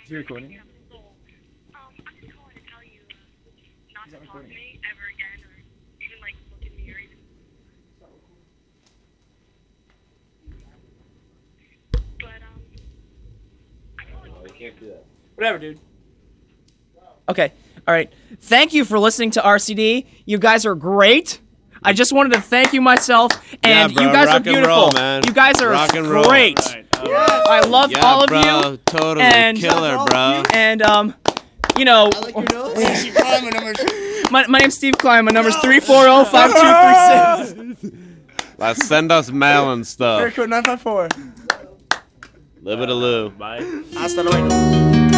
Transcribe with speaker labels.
Speaker 1: Is he recording?
Speaker 2: I'm just calling to tell you not to talk to me ever again, or even like look at me or even. But I feel like
Speaker 3: You can't do that.
Speaker 4: Whatever, dude. Okay. All right. Thank you for listening to RCD. You guys are great. I just wanted to thank you myself, and
Speaker 3: bro,
Speaker 4: you guys are
Speaker 3: rock and
Speaker 4: beautiful.
Speaker 3: roll, man.
Speaker 4: You guys are
Speaker 3: Rock and roll.
Speaker 4: great. I love
Speaker 3: Yeah,
Speaker 4: all of
Speaker 3: bro.
Speaker 4: you.
Speaker 3: Totally
Speaker 4: And-
Speaker 3: killer, bro.
Speaker 4: And you know,
Speaker 5: I like your nose.
Speaker 4: my name's Steve Klein. My number's 340-5236.
Speaker 3: Like, send us mail and stuff.
Speaker 5: Code 954.
Speaker 3: Live it a Lou.
Speaker 5: Hasta luego.